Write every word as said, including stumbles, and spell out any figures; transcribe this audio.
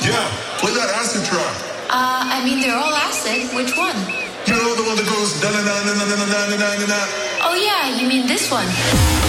Yeah, play that acid track. Uh, I mean, they're all acid. Which one? You know the one that goes da na na na na na na na na na. Oh, yeah, you mean this one.